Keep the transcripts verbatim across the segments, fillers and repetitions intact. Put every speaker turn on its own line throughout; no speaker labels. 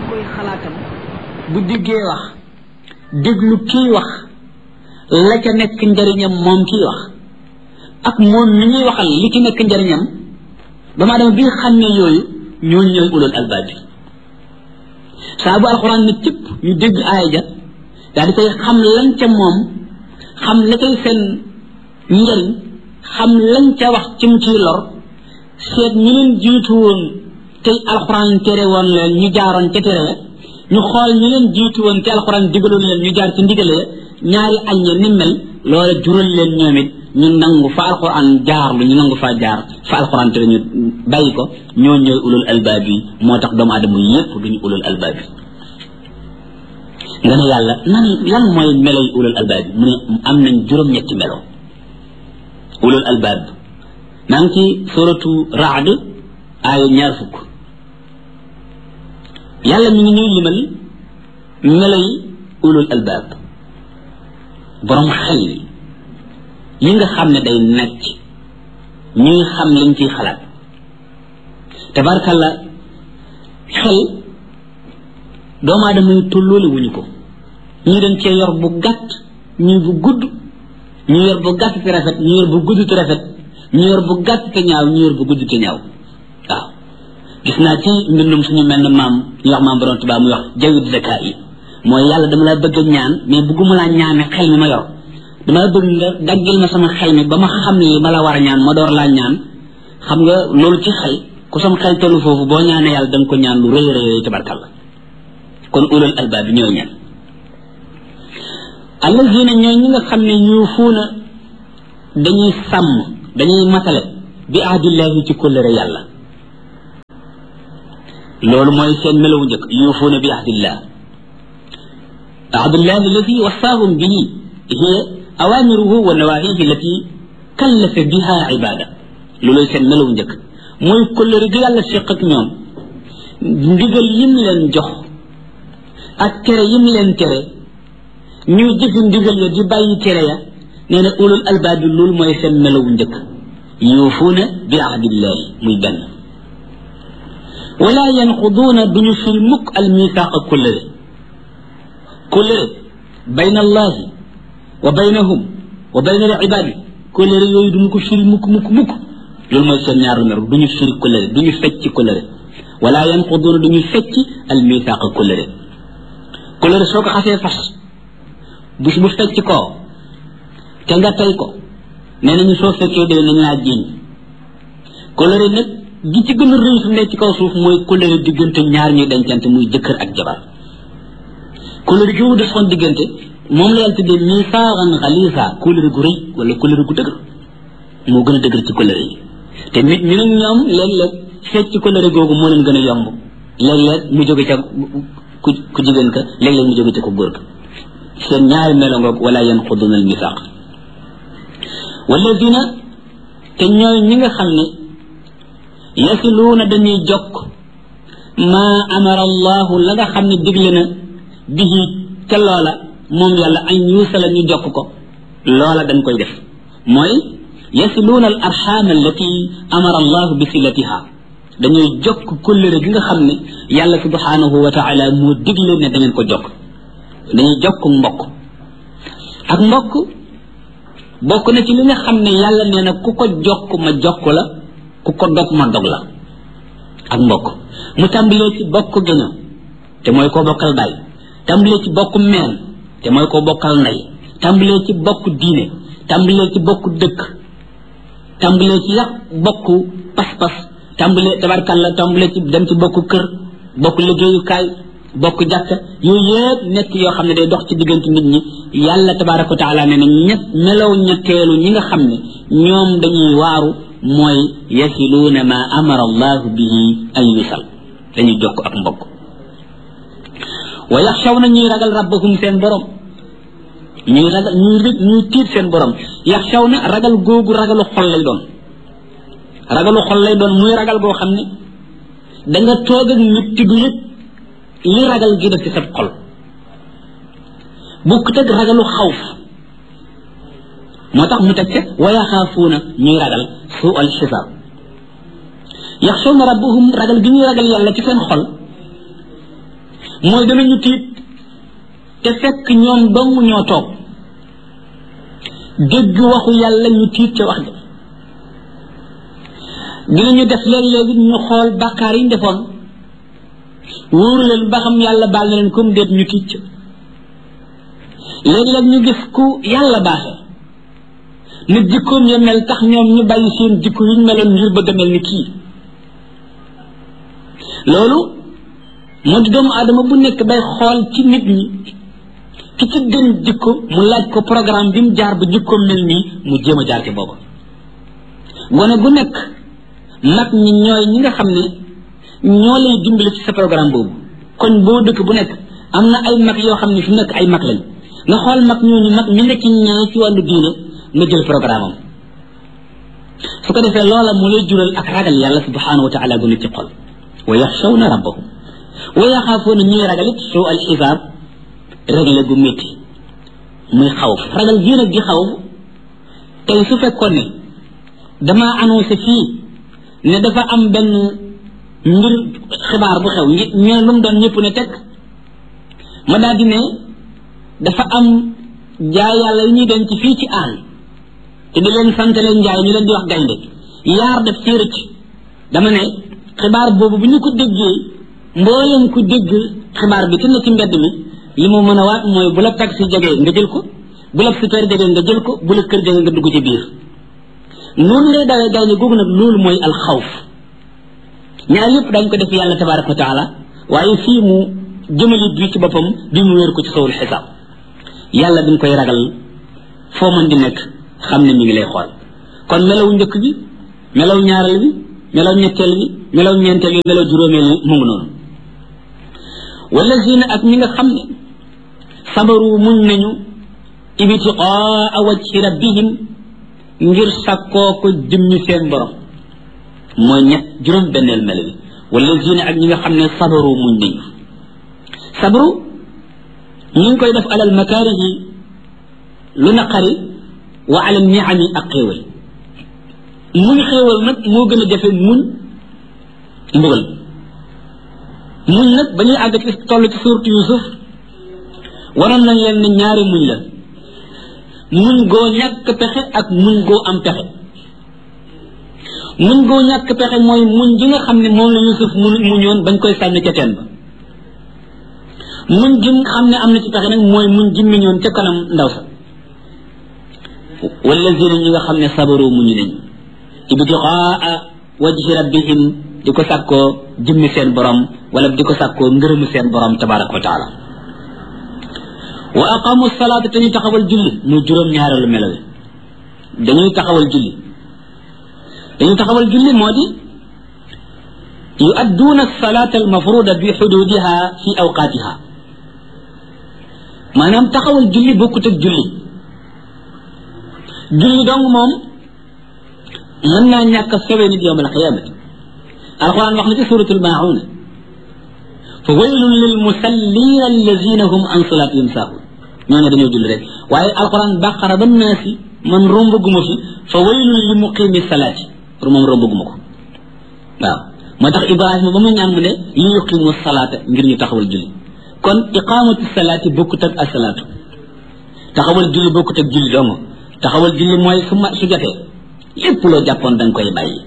koy xalaatam bu diggee wax déglu kii wax la ca nekk njariñam moom kii wax ak moom mi ñuy waxal li ci nekk njariñam dama dama bi nga xam ne yooyu ñooñu ñooy ulul albaab bi saa bu alxuraan ne cëpp ñu dégg aaya ja daal di koy xam lan ca moom xam la koy seen njariñ xam lañ ca wax ci mu ciy lor seet ñu leen jiitu woon tey alxuraan tere woon leen ñu jaaroon ca tere ñu xool ñu leen jiitu woon te alxuraan digaloon leen ñu jaar ci ndigale ñaari aññe ni mel loola jural leen ñoom it ñu nangu fa alxuraan jaar lu ñu nangu faa jaar fa alxuraan tere ñu bàyyi ko ñoo ñooy ulul albaab yi moo tax doomu aadama yépp duñu ulul albaab yi nga ne yàlla nan lan mooy meloy ulul albaab yi mu ne am nañ juróom-ñetti melo ulul albaab maa ngi ci suratu raad aaya ñaar fukk yàlla mi ngi ñuy limal meloy ulul albaab borom xel yi nga xam ne day necc ñuy xam liñ ciy xalaat tabarkalla xel doomu aadama yi tolloole wuñu ko ñii dañ cee yor bu gàtt ñii bu gudd ñu yor bu gàtt te rafet ñu yor bu gudd te rafet ñu yor bu gàtt te ñaaw ñu yor bu gudd te ñaaw waaw gis naa ci mbindum suñu mel ne maam ñu wax maam borom tubaab muy wax jawit zaka yi mooy yàlla dama la bëgg a ñaan mais bëgguma laa ñaane xel mi ma yor dama la bëgg nga daggil ma sama xel mi ba ma xam li ma la war a ñaan ma door laa ñaan xam nga loolu ci xel ku sam xel tollu foofu boo ñaanee yàlla da nga ko ñaan lu rëy rëy tabarkalla kon ulul albaab bi ñooy ñaan allazina ñooy ñi nga xam ne yuufuuna dañuy sàmm dañuy matale bi ahdillahi ci kóllëre yàlla loolu mooy seen melawu njëkk yuufuuna bi ahdillah ahdillahi allati wasaahum bihi hiya awamiruhu wa nawahihi allati kallafa biha ibada loolu seen melawu njëkk mooy kóllëre gi yàlla seq ak ñoom ndigal yim leen jox ak tere yim leen tere ñuy jëfi ndigal ya di bàyyi tere ya nee na ulul albaab bi loolu mooy seen melawu njëkk yuufuuna bi ahdillahi muy benn wala yanquduuna duñu firi mukk al misaaqa kóllëre kóllëre bayna allahi wa baynahum wa bayna al ibaadi kóllëre yooyu duñu ko firi mukk mukk mukk loolu mooy seen ñaar numéro duñu firi kóllëre duñu fecc kóllëre wala yanquduuna duñu fecc al misaaqa kóllëre kóllëre soo ko xasee fas bis bu fecc koo te nga tey ko nee nañu soo fekkee dee nañ laa jiiñ kóllëre nag gi ci gën a rëy fi nekk ci kaw suuf mooy kóllëre diggante ñaar ñuy dencante muy jëkkër ak jabar kóllëre gi mu defoon diggante moom la yàlla tuddee misaaxan xaliisa kóllëre gu rëy wala kóllëre gu dëgër moo gën a dëgër ci kóllëre yi te nit ñu nag ñoom léeg-léeg fecc kóllëre googu moo leen gën a yomb léeg-léeg mu jóge ca ku ku jigéen ka léeg-léeg mu jóge ca ko góor ka seen ñaari melo ngoog wala yanquduna al misaaq walladina te ñooy ñi nga xam ne yasiluuna dañuy jokk maa amara allahu la nga xam ne digle na bihi ca loola moom yàlla an yuusala ñu jokk ko loola dañ koy def mooy yasiluuna al arxaam allati amara allahu bi silatiha dañuy jokk kóllëre gi nga xam ne yàlla subhanahu wa taala moo digle ne da ngeen ko jokk dañuy jokk mbokk ak mbokk bokk na ci li nga xam ne yàlla nee na ku ko jokk ma jokk la ku ko dog ma dog la ak mbokk mu tàmbalee ci bokk gëño te mooy koo bokkal baay tàmbalee ci bokk meen te mooy koo bokkal ndey tàmbalee ci bokk diine tàmbalee ci bokk dëkk tàmbalee ci yàq bokk pas-pas tàmbalee tabarkalla tàmbalee ci dem ci bokk kër bokk liggéeyukaay bokk jàkka yooyu yëpp nekk yoo xam ne day dox ci diggante nit ñi yàlla tabaraka wa taala ne na ñett melaw ñetteelu ñi nga xam ne ñoom dañuy waaru mooy yasiluuna ma amara allahu bihi an yusal dañuy jokk ak mbokk wa yaxshawna ñuy ragal rabbahum seen borom ñuy ragal ñuy ñuy tiit seen borom yaxshawna ragal googu ragalu xol lay doon ragalu xol lay doon muy ragal goo xam ne da nga toog ak nit ti du yëpp li ragal gi def ci sa xol bukk teg ragalu xawf moo tax mu teg ca wa yaxaafuuna ñuy ragal suu al xisaab yaxshawna rabbahum ragal gi ñuy ragal yàlla ci seen xol mooy danañu tiit te fekk ñoom dong ñoo toog dégg waxu yàlla ñu tiit ca wax ja dinañu def léeg-léegi ñu xool bàkkaar yi ñu defoon wóoru leen ba xam yàlla baal na leen comme déet ñu tiit ca léegi-léeg ñu gis ku yàlla baaxe nit jikkoom ya mel tax ñoom ñu bàyyi seen jikko yi ñu meloon ngir bëgg a mel ni kii loolu moo di doomu aadama bu nekk bay xool ci nit ñi ki ci gën jikko mu laaj ko programme bi mu jaar ba jikkoom mel nii mu jéem a jaar ci booba gone gu nekk mag ñi ñooy ñi nga xam ne ñoo lay dimbali ci sa programme boobu kon boo dëkk bu nekk am na ay mag yoo xam ne fi nekk ay mag lañ nga xool mag ñooñu mag mi nekk ñee ci wàllu diine nga jël programme am su ko defee loola mu lay jural ak ragal yàlla subhanahu wa taala gu ne ci xol wa yaxshawna rabbahum wa yaxaafuuna ñuy ragal it suu al xisaab réglé gu métti muy xawf ragal gii nag di xawf tey su fekkoon ne damaa annoncé fii ne dafa am benn mbir xibaar bu xew ñi ñoo lu mu doon ñëpp ne teg ma daal di ne dafa am jaay yàlla yi ñuy denc fii ci àll te di leen sant leen njaay ñu leen di wax gaynde yaar def ci rëcc dama ne xibaar boobu bu ñu ko déggee mbooleem ku dégg xibaar bi te na ci mbedd mi li mu mën a waat mooy bu la taxi jegee nga jël ko bu la super jegee nga jël ko bu la kër jegee nga dugg ci biir noonu lay dawee gaynde googu nag loolu mooy alxawf ñaar yëpp dañ ko def yàlla tabaraka wa taala waaye fii mu jëmali bi ci boppam bi mu wéer ko ci sawul xisaab yàlla dañ koy ragal foo mën di nekk xam ne mi ngi lay xool kon melaw njëkk bi melaw ñaareel bi melaw ñetteel bi melaw ñeenteel bi melaw juróomeel bi mu ngi noonu wallazina ak ñi nga xam ne sabaru muñ nañu ibtiqaa wajhi rabbihim ngir sakkoo ko jëmmi seen borom mooy ñett juróom benneel mel bi wallazina ak ñi nga xam ne sabaru muñ nañu sabru ñu ngi koy def alal makaarihi lu naqari wa alal niami ak xéewal muñ xéewal nag moo gën a jafe muñ mbugal muñ nag ba ñuy àgg ci toll ci suurtu Yuusuf waroon nañ leen ne ñaari muñ la muñ goo ñàkk pexe ak muñ goo am pexe muñ goo ñàkk pexe mooy muñ gi nga xam ne moom la Yuusuf mu muñoon bañ koy sànni ca teen ba muñ gi nga xam ne am na ci pexe nag mooy muñ gi miñoon ca kanam ndaw sa wallazina ñi nga xam ne sabaru muñu nañ ibtiqaa wajhi rabbihim di ko sàkkoo jëmmi seen borom wala di ko sàkkoo ngërëmu seen borom tabaraka wa taala wa aqamu salaata te ñu taxawal julli muy juróom ñaareelu melo wi dañuy taxawal julli dañuy taxawal julli moo di yuadduuna salaata almafruda bi xududiha fi awqaatiha maanaam taxawal julli bokkut ak julli julli dong moom mën naa ñàkk a sowe nit yowm alqiyamati alquran wax na ci suratul maa'un fa waylun lil musallina allazina hum an salatihim saahun ñoo ne dañoo julli rek waaye alquran baqara ba naasi man rombaguma fi fa waylun li muqimi salaati pour moom rombaguma ko waaw moo tax ibrahima ba mu ñaan mu ne li yuqimu salaata ngir ñu taxawal julli kon iqamatu salaati bokkut ak asalaatu taxawal julli bokkut ak julli dong taxawal julli mooy su ma su jotee lépp loo jàppoon da nga koy bàyyi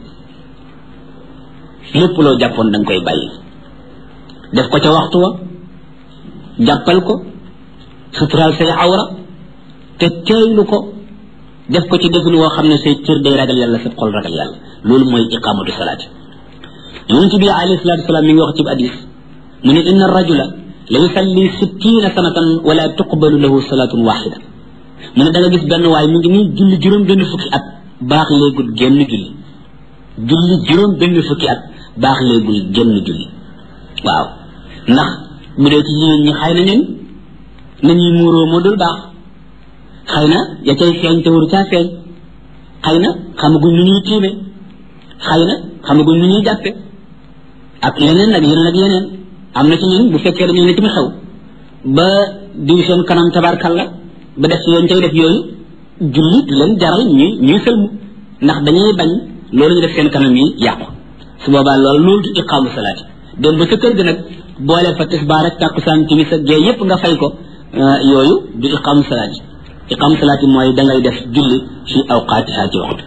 lépp loo jàppoon da nga koy bàyyi def ko ca waxtu wa jàppal ko suturaal say awra te teeylu ko def ko ci defin woo xam ne say cër day ragal yàlla sa xol ragal yàlla loolu mooy iqamatu salaati yonent bi alayhi salaatu wasalaam mi ngi wax ci hadis mu ne inna rajula la yusalli sittina sanatan wala tuqbalu lahu salatun waxida mu ne da nga gis benn waay mi ngi nii julli juróom benn fukki at baax léegul génn julli julli juróom benn fukki at baax léegul génn julli waaw ndax bu dee ci jigéen ñi xëy na ñun nañuy muuroo moo dul baax xëy na ya cay feeñ te waru caa feeñ xëy na xamaguñ nu ñuy tiime xëy na xamaguñ nu ñuy jàppe ak leneen ak yeneen ak yeneen am na ci ñun bu fekkee dañu ne ci mu xew ba diw seen kanam tabarkalla ba def yoon tey def yooyu julli du leen jaral ñuy ñuy sëlmu ndax dañuy bañ loolu ñu def seen kanam yi yàqu su boobaa loolu loolu du iqaamu salaati dem ba sa kër ga nag boole fa tisbaar ak takkusaan timis ak gee yépp nga fay ko yooyu du iqam salaati iqam salaati mooy da ngay def julli fi awqaatiha ci waxtu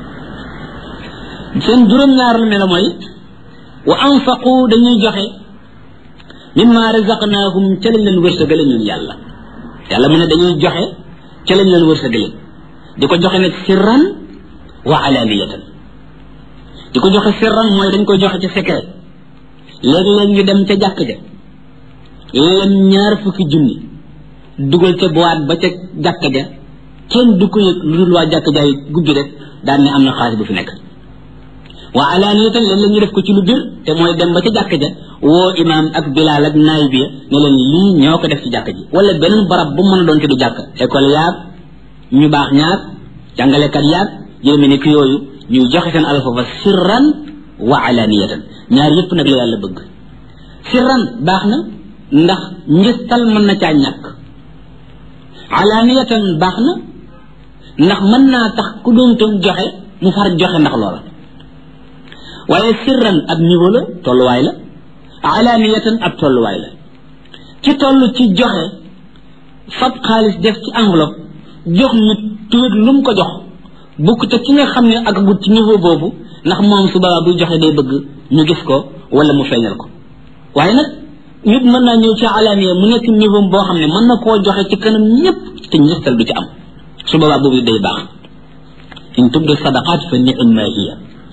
seen juróom-ñaar lu mel mooy wa anfaqu dañuy joxe mimma razaqnahum ca lañ leen wërsëgale ñun yàlla yàlla mu ne dañuy joxe ca lañ leen wërsëgale di ko joxe nag sirran wa alaniyatan di ko joxe sirran mooy dañ koy joxe ci secret léeg-léeg ñu dem ca jàkk ja leen ñaar fukki junni dugal ca boîte ba ca jàkk ja kenn du ko yëg lu dul waa jàkk jaay gubbi rek daan ne am na xaalis bu fi nekk wa alaniyatan léeg-léeg ñu def ko ci lu bir te mooy dem ba ca jàkk ja woo imaam ak bilaal ak naay bi ne leen lii ñoo ko def ci jàkk ji wala beneen barab bu mën a doon te du jàkk école yaag ñu baax ñaar jàngalekat yaag yéeme ni ki yooyu ñuy joxe seen alal foofa sirran wa alaniyatan ñaar yépp nag la yàlla bëgg sirran baax na ndax njistal mën na caa ñàkk alaniyatan baax na ndax mën naa tax ku doon toon joxe mu far joxe ndax loola waaye sirran ab niveau la tolluwaay la alaniyatan ab tolluwaay la ci toll ci joxe fab xaalis def ci enveloppe jox nit tuut lu mu ko jox bukk te ki nga xam ne ak gut ci niveau boobu ndax moom su boobaa buy joxe day bëgg ñu gis ko wala mu feeñal ko waaye nag nit mën naa ñëw ci alaniya mu nekk niveau boo xam ne mën na koo joxe ci kanam ñëpp te njëstal du ci am su boobaa boobu day baax in tubdu sadaqat fa ni'ma hiya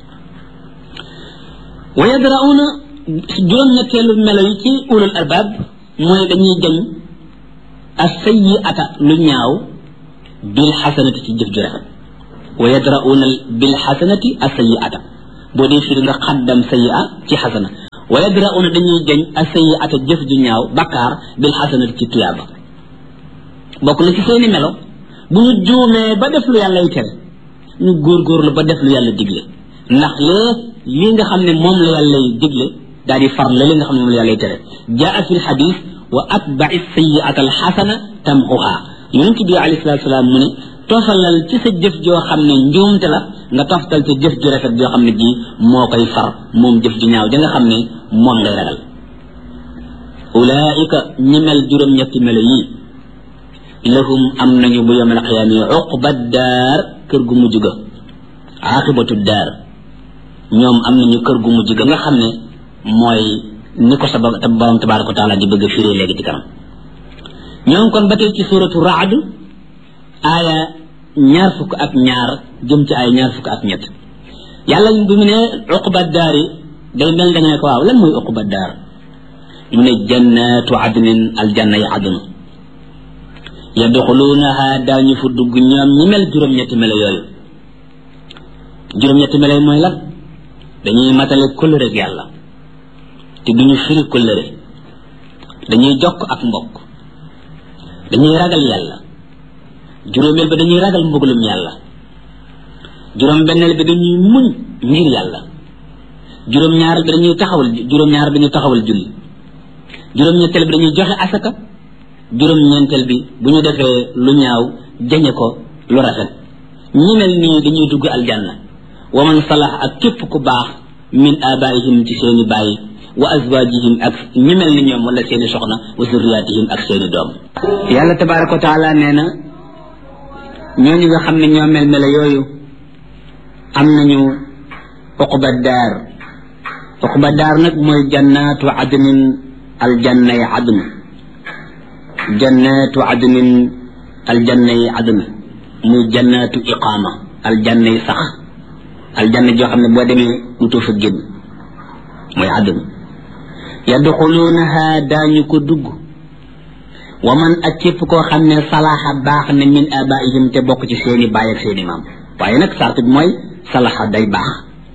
wa yadra'una juróom-ñetteelu melo yi ci ulul albab mooy dañuy jañ as-sayyi'ata lu ñaaw bil xasanati ci jëf ju rafet wa yadra'una bil xasanati as-sayyi'ata boo dee firi nga xaddam sayyi'a ci xasana wa yadra'una dañuy jañ as-sayyi'ata jëf ju ñaaw bakkaar bil xasanati ci tuyaaba bokk na ci seeni melo bu ñu juumee ba def lu yàlla y tere ñu góorgóorlu ba def lu yàlla digle ndax lee lii nga xam ne moom la yàlla y digle daal di far la li nga xam ne moom la yàlla y tere jaa fi lxadis wa atba'i sayyi'ata alxasana tamxuha yonent bi alayhi salaatu salaam mu ne tofalal ci sa jëf joo xam ne njuumte la nga toftal sa jëf ju rafet joo xam ne ji moo koy far moom jëf ju ñaaw ja nga xam ne moom ngay ragal ulaika ñi mel juróom-ñetti melo yii lahum am nañu bu yawmal qiyaama uqba daar kër gu mujj ga aqibatu daar ñoom am nañu kër gu mujj ga nga xam ne mooy ni ko sa borom tabaaraka wa taala di bëgg a firee léegi ci kanam ñoom kon ba tey ci suuratu Ra'd aaya ñaar fukk ak ñaar jëm ci aaya ñaar fukk ak ñett yàlla bi mu ne uqba daar yi day mel da nga ne ko waaw lan mooy uqba daar mu ne jannatu adnin aljanna yi adnu yadxuluunaha daañu fu dugg ñoom ñi mel juróom-ñetti melo yooyu juróom-ñetti melo mooy lan dañuy matale kóllëre ak yàlla te duñu firi kóllëre dañuy jokk ak mbokk dañuy ragal yàlla juróomeel ba dañuy ragal mbugalum yàlla juróom-benneel bi dañuy muñ ngir yàlla juróom-ñaar bi dañuy taxawal juróom-ñaar bi dañuy taxawal julli juróom-ñetteel bi dañuy joxe asaka juróom-ñeenteel bi bu ñu defee lu ñaaw jañe ko lu rafet ñi mel nii dañuy dugg aljanna wa man salax ak képp ku baax min abaihim ci seeni bàyyi wa azwajihim ak ñi mel ni ñoom wala seeni soxna wa zurriyatihim ak seeni doom yàlla tabaraka wa taala nee na ñooñu nga xam ne ñoo mel mela yooyu am nañu uqba daar uqba daar nag mooy jannatu adnin aljanna yi adn jannatu adnin aljanna yi adn muy jannatu iqaama aljanna yi sax aljanna joo xam ne boo demee mutoo fa génn mooy adn yadxuluunaha daañu ko dugg wa man ak képp koo xam ne salaaxa baax na min abaihim te bokk ci seeni baay ak seeni maam waaye nag sart bi mooy salaaxa day baax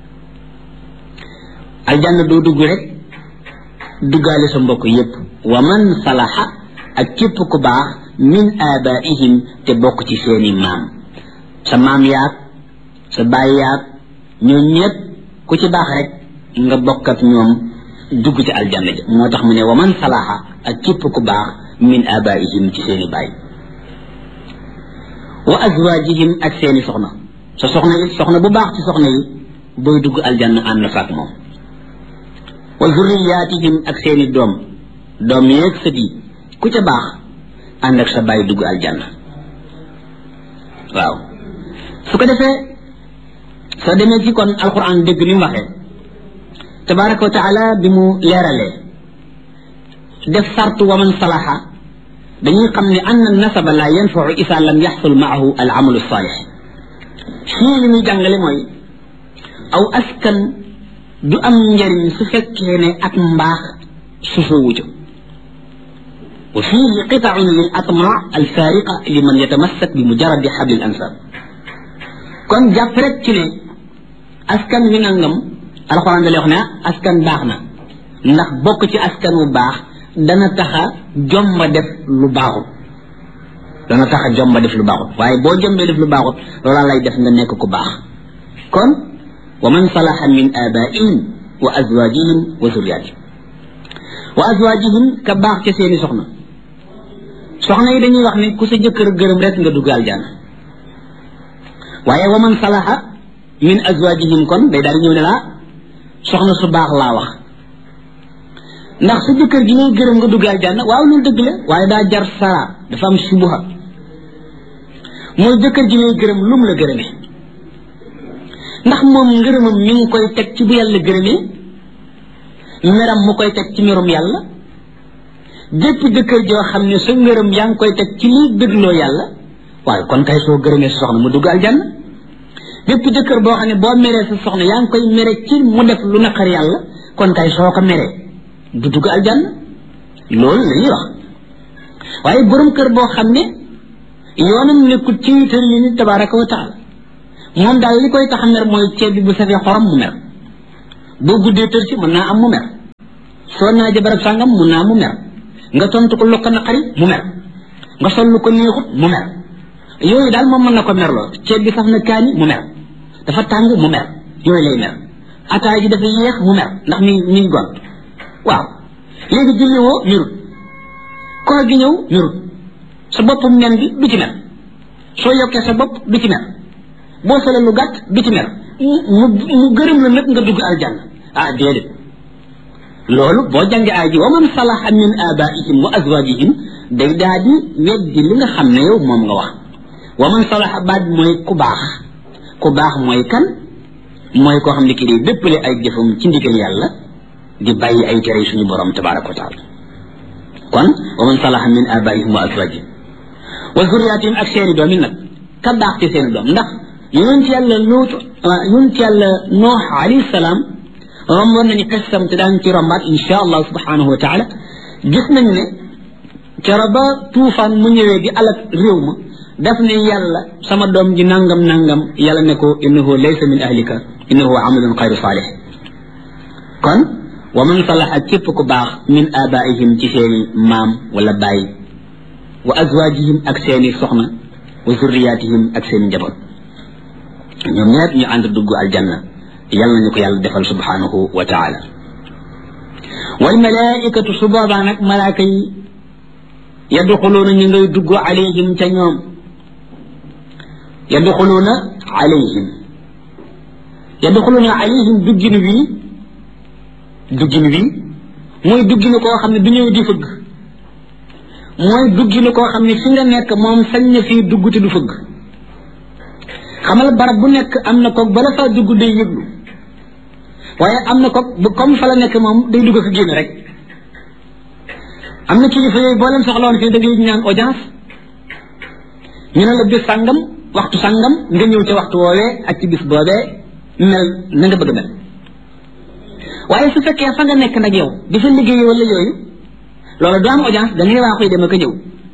aljanna doo dugg rek duggaale sa mbokk yépp wa man salaaxa ak képp ku baax min abaihim te bokk ci seeni maam sa maam yaag sa baay yaag ñoom ñépp ku ci baax rek nga bokk ak ñoom dugg ci aljanna ja moo tax mu ne wa man salaaxa ak képp ku baax min abaihim ci seeni baay wa azwajihim ak seeni soxna sa soxna yi soxna bu baax ci soxna yi booy dugg aljanna ànd fa ak moom wa zurriyatihim ak seeni doom doom yeeg sët yi ku ca baax ànd ak sa bàyyi dugg aljanna waaw su ko defee soo demee ci kon alquran dégg ni mu waxee tabaraka wa taala bi mu leeralee def sartu wa man salaha dañuy xam ne ann nasaba la yanfau isa lam yaxsul maahu al amalu salih fii li muy jàngale mooy aw askan du am njariñ su fekkee ne ak mbaax susoowu ca wa fihi qitaun lil atma al fariqa liman yatamassak bi mujarradi xabli al ansab kon jàpp rek ci ne askan wi nangam alxuraan da lay wax ne askan baax na ndax bokk ci askan wu baax dana taxa jomba def lu baaxut dana taxa jomba def lu baaxut waaye boo jombee def lu baaxut loola lay def nga nekk ku baax kon wa man salaha min abaihim wa azwajihim wa zurriyatihim wa azwajihim ka baax ca seeni soxna soxna yi dañuy wax ne ku sa jëkkër gërëm rek nga dugg aljanna waaye wa man salaha min azwajihim kon day daal di ñëw ne laa soxna su baax laa wax ndax sa jëkkër gi ngay gërëm nga dugg aljanna waaw loolu dëgg la waaye daa jar sara dafa am subuha mooy jëkkër gi ngay gërëm lum la gërëmee ndax moom ngërëmam mi ngi koy teg ci bu yàlla gërëmee meram mu koy teg ci merum yàlla jépp jëkkër joo xam ne sa ngërëm yaa ngi koy teg ci liy bégloo yàlla waaye kon kay soo gërëmee sa soxna mu dugg aljanna bépp jëkkër boo xam ne boo meree sa soxna yaa ngi koy mere ci mu def lu naqar yàlla kon kay soo ko meree du dugg aljanna loolu la ñuy wax waaye borom kër boo xam ne yoonam nekkul ci tër yi ni tabaraka wa taala moom daal li koy tax a mer mooy ceeb bi bu safee xorom mu mer boo guddee tër si mën naa am mu mer soo naaje barab sàngam mun naa mu mer nga tontu ko lu ko naqari mu mer nga sol lu ko neexut mu mer yooyu daal moom mën na ko merloo ceeb bi saf na kaani mu mer dafa tàng mu mer yooyu lay mer ataay ji dafa yéex mu mer ndax mi mi ngi gont waaw léegi julli woo mirut koor gi ñëw mirut sa boppum nen bi du ci mer soo yokkee sa bopp du ci mer boo solee lu gàtt du ci mer mu mu gërëm la nag nga dugg aljanna ah déedéet loolu boo jàngee aay ji wa man salaha min abaihim wa azwajihim day daa di weddi li nga xam ne yow moom nga wax wa man salaha baat mooy ku baax ku baax mooy kan mooy koo xam ne kii day déppale ay jëfam ci ndigal yàlla di bàyyi ay tere suñu borom tabaraka wa taala kon wa man salaha min abaihim wa azwajihim wa zurriyatihim ak seeni doom yi nag ka baax ci seeni doom ndax yonent yàlla luut yonent yàlla noox alayhi salaam romboon nañu xissam te daan ci rombaat insha allah subhanahu wa taala gis nañu ne kero ba tuufaan mu ñëwee di alak réew ma daf ne yàlla sama doom ji nangam nangam yàlla ne ko innahu laysa min ahlika innahu amalun xayru saalih kon wa man salaha képp ku baax min abaihim ci seeni maam wala baay wa azwajihim ak seeni soxna wa zurriyatihim ak seeni njaboot ñoom ñëpp ñu ànd dugg aljanna yàlla nañu ko yàlla defal subhanahu wa taala wal malaikatu su boobaa nag malaaka yi yadxuluuna ñu ngay dugg alayhim ca ñoom yadxuluuna alayhim yadxuluuna alayhim duggin wii duggin wii mooy dugginu koo xam ne du ñëw di fëgg mooy dugginu koo xam ne fi nga nekk moom sañ na fii dugg te du fëgg xamal barab bu nekk am na koog bala faa dugg day yëglu waaye am na koog bu comme fa la nekk moom day dugg ko génn rek am na kilifa yooyu boo leen soxlawoon fii da ngay ñaan audience ñu ne la bis sàngam waxtu sàngam nga ñëw ca waxtu woowee ak ci bis boobee mel na nga bëgg mel waaye su fekkee fa nga nekk nag yow di fa liggéey wala yooyu loolu du am audience da ngay waaxuy dem ak a ñëw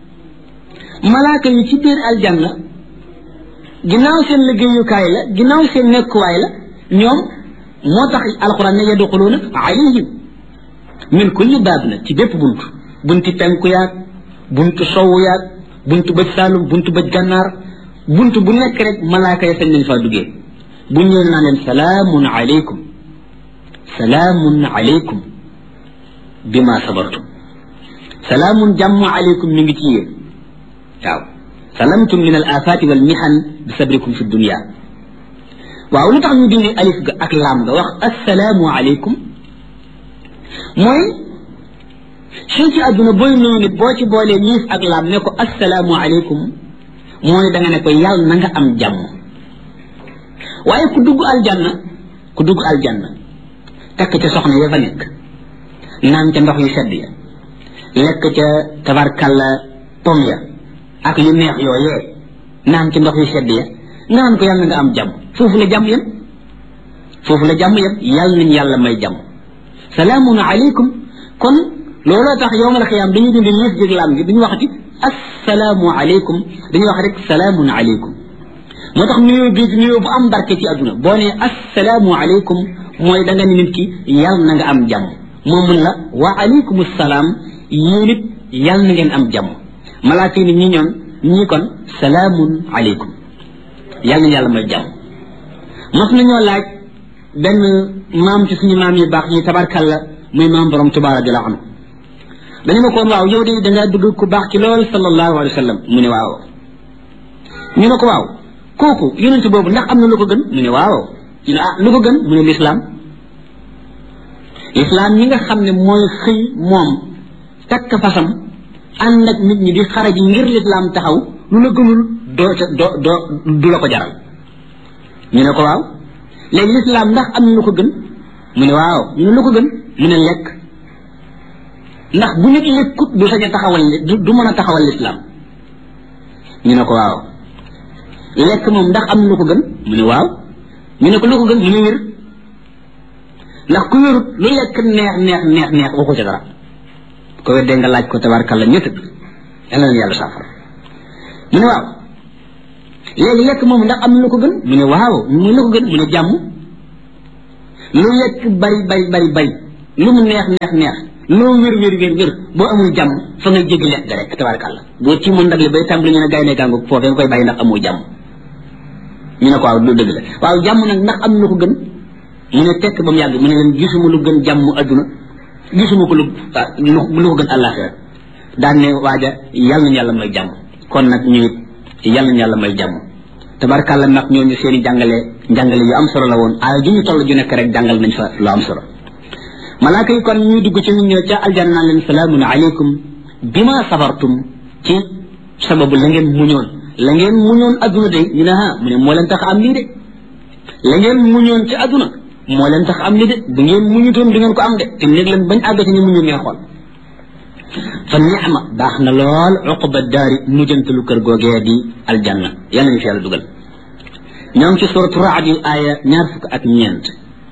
malaaka yi ci biir aljanna ginnaaw seen liggéeyukaay la ginnaaw seen nekkuwaay la ñoom moo tax alquran ne yadxuluuna alayhim min kulli baab na ci bépp bunt bunti penku yaag buntu sowu yaag buntu bëj saalum buntu bëj gànnaar buntu bu nekk rek malaaka yi sañ nañ faa duggee bu ñëwee naa leen salaamun alaykum salaamun alaykum bima sabartum salaamun jàmm alaykum mi ngi ci yéen waaw salamtum min al afati wal mihan bi sabrikum fi dunia waaw lu tax ñu dindi alif ga ak laam nga wax assalaamu alaykum mooy fii ci àdduna booy nuyu nit boo ci boolee liif ak laam ne ko assalaamu aleykum mooy da nga ne ko yàlla na nga am jàmm waaye ku dugg aljanna ku dugg aljanna takk ca soxna ya fa nekk naan ca ndox yu sedd ya lekk ca tabarkalla pom ya ak yu neex yooyee naan ca ndox yu sedd ya nga naan ko yàlla na nga am jàmm foofu la jàmm yam foofu la jàmm yam yàlla nañ yàlla may jàmm salaamun aleykum kon looloo tax yowmal xiyaam dañuy dindi liif jég laam gi duñu waxati assalaamu aleykum dañuy wax rek salaamun aleykum moo tax nuyoo bii nuyoo bu am barke ci àdduna boo nee assalaamu aleykum mooy da nga ni nit ki yàlla na nga am jàmm moom mun la wa aleykum salaam yéen it yàlla na ngeen am jàmm malaaka yi ñi ñoon ñii kon salaamun aleykum yàlla na yàlla may jàmm mas nañoo laaj benn maam ci suñu maam yi baax yi tabarkalla muy maam borom Tuubaa radiyallaahu anhu dañu ne ko waaw yow de dangaa dugg ku baax ci lool sallallahu alayhi wa sallam mu ne waaw ñu ne ko waaw kooku yonent boobu ndax am na lu ko gën mu ne waaw ñu ne ah lu ko gën mu ne lislaam lislaam ñi nga xam ne mooy xëy moom takk fasam ànd ak nit ñi di xaraji ngir lislaam taxaw lu la gënul doo ca doo doo du la ko jaral ñu ne ko waaw léegi lislaam ndax am na lu ko gën mu ne waaw ñu ne lu ko gën mu ne lekk ndax bu nit lekkut du sañ a taxawal du mën a taxawal lislaam ñu ne ko waaw lekk moom ndax am na lu ko gën mu ne waaw ñu ne ko lu ko gën mu ne wér ndax ku wérut lu lekk neex neex neex neex waxu ca dara ko weddee nga laaj ko tabarkalla ñett yàlla na yàlla saafara mu ne waaw léegi lekk moom ndax am na lu ko gën mu ne waaw mu lu ko gën mu ne jàmm lu lekk bari bari bari bari lu mu neex neex neex loo wér wér wér wér boo amul jàmm fa ngay jéggi lekk ga rek tabarkalla boo ci mën ndag li bay tàmbali ñu ne gaay ne gàngu foofee nga koy bàyyi ndax amoo jàmm ñu ne ko waaw du dëgg la waaw jàmm nag ndax am na ko gën mu ne tekk ba mu yàgg mu ne leen gisuma lu gën jàmm adduna gisuma ko lu lu ko gën àllaaxira daan ne waaja yàlla nañu yàlla may jàmm kon nag ñu it yàlla nañu yàlla may jàmm tabarkalla nag ñooñu seen i jàngale njàngale yu am solo la woon aaya ju ñu toll ju nekk rek jàngal nañ fa lu am solo malaaka yi kon ñuy dugg ci nit ñoo ca aljanna naan leen salaamun aleykum bima sabartum ci sababu la ngeen muñoon la ngeen muñoon adduna de ñu ne ah mu ne moo leen tax am lii de la ngeen muñoon ci adduna moo leen tax am lii de bu ngeen muñutoon du ngeen ko am de te néeg leen bañ àgg ci ñu muñu ngeen xool fa ni'ma baax na lool uqba daari mujjantalu kër googee di aljanna yàlla nañu fi yàlla dugal ñoo ngi ci suratu Ra'd yu aaya ñaar fukk ak ñeent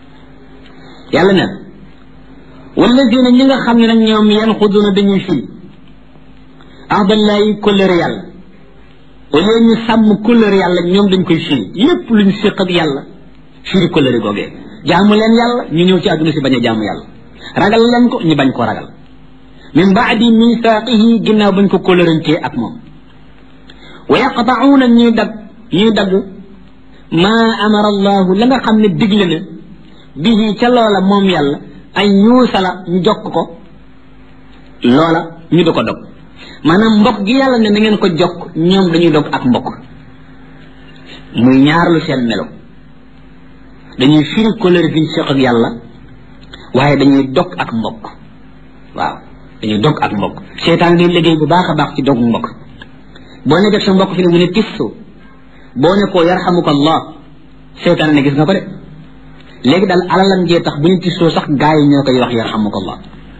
yàlla ne wallazina ñi nga xam ne nag ñoom yanxuduna dañuy firi ahdallahi kóllëre yàlla au lieu ñu sàmm kóllëre yàlla ñoom dañ koy firi lépp luñ séq ak yàlla firi kóllëre googee jaamu leen yàlla ñu ñëw ci àdduna si bañ a jaamu yàlla ragal leen ko ñu bañ ko ragal min baadi misaaqihi ginnaaw bañ ko kóllërantee ak moom wa yaqta'uuna ñuy dagg ñuy dagg maa amara allahu la nga xam ne digle na bihi ca loola moom yàlla ay ñuusala ñu jokk ko loola ñu di ko dog maanaam mbokk gi yàlla ne na ngeen ko jokk ñoom dañuy dog ak mbokk muy ñaar lu seen melo dañuy firi kóllëre gi ñu seq ak yàlla waaye dañuy dog ak mbokk waaw dañuy dog ak mbokk seytaan day liggéey bu baax a baax ci dog mbokk boo ne def sa mbokk fi ne mu ne tissu boo ne koo yarhamuka allah seytaan ne gis nga ko de léegi daal alalam jee tax bu ñu tissoo sax gaa yi ñoo koy wax yarhamuka allah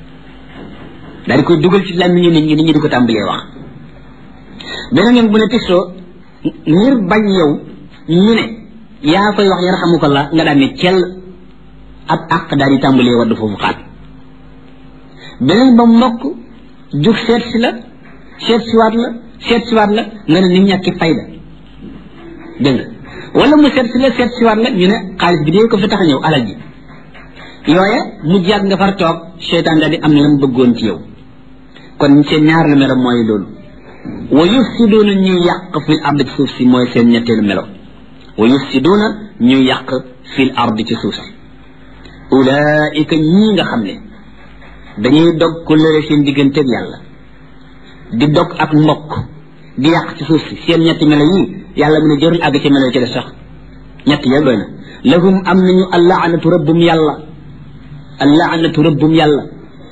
daal di koy dugal ci làmmiñu nit ñi nit ñi di ko tàmbalee wax beneen yoon bu ne tissoo ngir bañ yow ñu ne yaa koy wax yarhamuka allah nga daan ne cell ab àq daal di tàmbalee wadd foofu xaat beneen ba mbokk jug seet si la seet si waat la seet si waat la nga ne nit ñàkki fayda dégg nga wala mu seet si la seet si waat la ñu ne xaalis bi dee ko fi tax a ñëw alal ji yooye mu jàgg nga far toog seytaan daal di am lam bëggoon ci yow kon seen ñaar lu melo mooy loolu wa yufsiduuna ñuy yàq fil ard ci suuf si mooy seen ñetteelu melo wa yufsiduuna ñuy yàq fil ard ci suuf si ulaika ñii nga xam ne dañuy dog ku lëre seen digganteeg yàlla di dog ak mbokk di yàq ci suuf si seen ñetti melo yii yàlla mu ne jërul àgg ci melo ci la sax ñett ya doy na lahum am nañu allaanatu rabbum yàlla allaanatu rabbum yàlla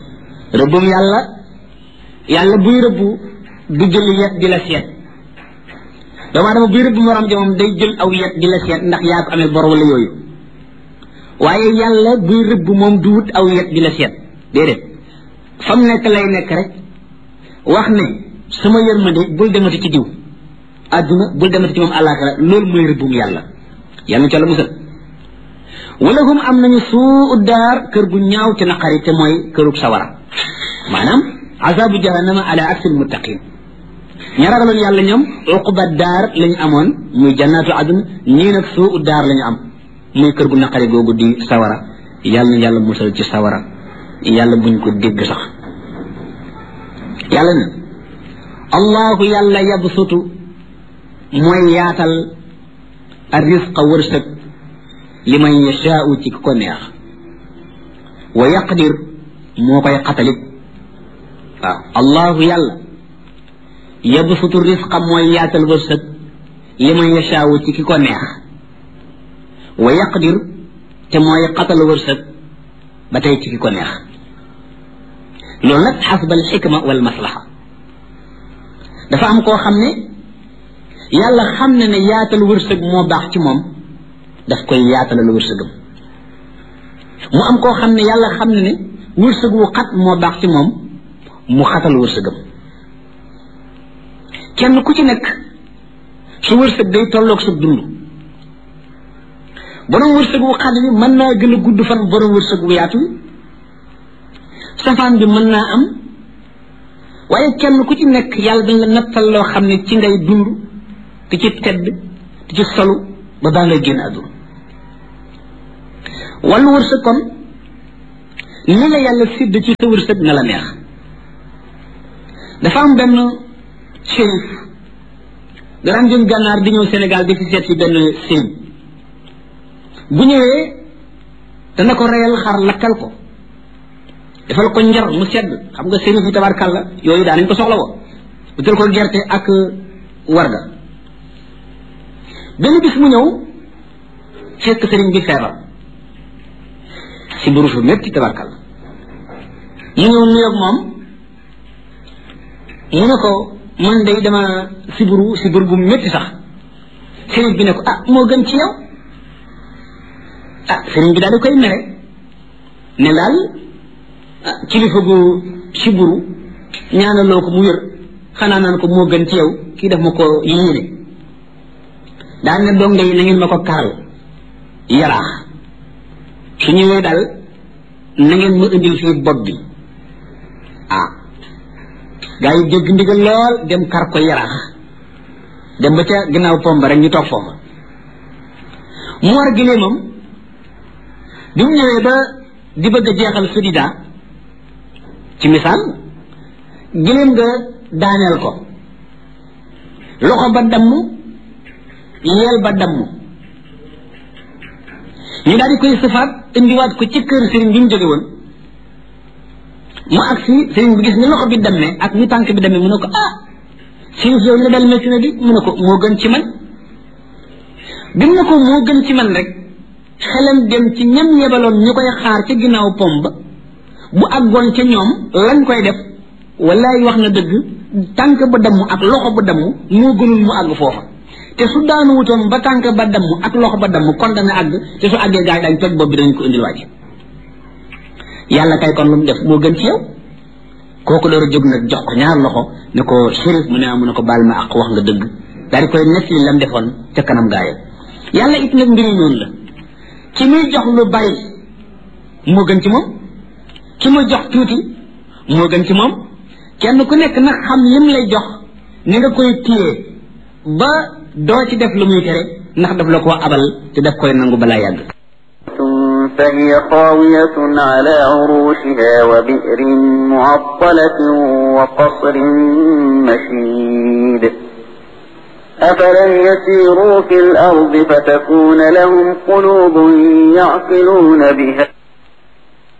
rëbbum yàlla yàlla buy rëbbu du jël yet di la seet doomu aadama buy rëbb morom ja moom day jël aw yet di la seet ndax yaa ko amee bor wala yooyu waaye yàlla buy rëbb moom du wut aw yet di la seet déedéet fam nekk lay nekk rek wax ne sama yërmande bul demati ci diw àdduna bul demati ci moom àllaaxira loolu mooy rëbbum yàlla yàlla ci la musal wala hum am nañu suu daar kër gu ñaaw te naqari te mooy kërug sawara maanaam azabu jahannama ala aksil muttaqin ña ragaloon yàlla ñoom uquba daar lañu amoon muy jannaatu adun ñii nag suu daar lañu am muy kër gu naqari googu di sawara yàlla na yàlla musal ci sawara yàlla buñ ko dégg sax yàlla na allahu yàlla yabsutu mooy yaatal arrisqa wërsëg li man yashaau ci ko neex wa yaqdir moo koy xatalit waaw allahu yàlla yabsutu risqa mooy yaatal wërsëg li man yashaau ci ki ko neex wa yaqdir te mooy xatal wërsëg ba tey ci ki ko neex loolu nag xasba al xikma wal maslaha dafa am koo xam ne yàlla xam ne ne yaatal wërsëg moo baax ci moom daf koy yaatalal wërsëgam mu am koo xam ne yàlla xam ne ne wërsëg wu xat moo baax ci moom mu xatal wërsëgam kenn ku ci nekk su wërsëg day tolloog sa dund borom wërsëg wu xat bi mën naa gën a gudd fan borom wërsëg wu yaatu safaan bi mën naa am waaye kenn ku ci nekk yàlla dañ la nattal loo xam ne ci ngay dund te ci tedd te ci solu ba baa ngay génn àdduna wàllu wërsëg kon ni la yàlla sidd ci sa wërsëg na la neex dafa am benn shérif daraan jëm gànnaar di ñëw Sénégal di fi seet si benn sëriñ bu ñëwee dana ko reyal xar lakkal ko defal ko njar mu sedd xam nga sëriñ fi tabarkàlla yooyu daa nañ ko soxla woo utal ko gerte ak warga benn bis mu ñëw fekk sëriñ bi feebar si buru fu métti tabarkàlla mu ñëw nuyoog moom mu ne ko man day dama siburu sibur bu métti sax sëriñ bi ne ko ah moo gën ci yow ah sëriñ bi daal di koy mere ne daal ah kilifa gu siburu ñaanaloo ko mu wér xanaa naan ko moo gën ci yow kii daf ma ko yéene daal ne donga yi na ngeen ma ko karal yaraax su ñëwee daal na ngeen ma indil fii bopp bi ah gaa yi dégg ndigal lool dem kar ko yaraax dem ba ca ginnaaw pomba rek ñu toog foofa mu war gileemam bi mu ñëwee ba di bëgg a jeexal sudida ci misaal gileem nga daaneel ko loxo ba damm yeel ba damm ñu daal di koy sëfaat indiwaat ko ci kër sëriñ bi mu jóge woon mu agsi sëriñ bi gis ni loxo bi dammee ak ni tànk bi dammee mu ne ko ah sëriñ yow li la dal métti na di mu ne ko moo gën ci man bi mu ne ko moo gën ci man rek xelam dem ci ñam yebaloon ñu koy xaar ca ginnaaw pom ba bu àggoon ca ñoom lañ koy def wallaay wax na dëgg tànk ba damm ak loxo ba damm moo gënul mu àgg foofa te su daanu wutoon ba tànk ba damm ak loxo ba damm kon dana àgg te su àggee gaa yi dañ toj bopp bi dañ ko indil waaj yàlla kay kon lu mu def moo gën ci yow kooku door a jóg nag jox ko ñaar loxo ne ko shérif mu ne mu ne ko baal ma ak wax nga dëgg daal di koy nekk li lam defoon ca kanam gaa yi yàlla it nag mbiri noonu la ki muy jox lu bari moo gën ci moom ki muy jox tuuti moo gën ci moom kenn ku nekk nag xam lim lay jox ni nga koy téye ba doo ci def lu muy tere ndax daf la koo abal te daf koy nangu balaa yàgg
فهي خاوية على عروشها وبئر معطلة وقصر مشيد أفلم يسيروا في الأرض فتكون لهم قلوب يعقلون بها